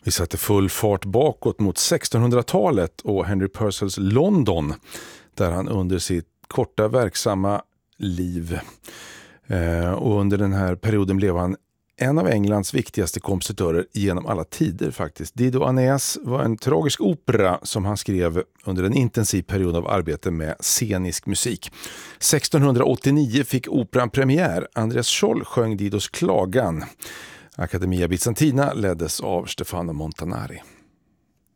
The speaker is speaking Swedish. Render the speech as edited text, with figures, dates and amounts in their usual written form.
Vi satte full fart bakåt mot 1600-talet och Henry Purcells London, där han under sitt korta verksamma liv och under den här perioden blev han en av Englands viktigaste kompositörer genom alla tider faktiskt. Dido Aeneas var en tragisk opera som han skrev under en intensiv period av arbete med scenisk musik. 1689 fick operan premiär. Andreas Scholl sjöng Didos klagan. Accademia Bizantina leddes av Stefano Montanari.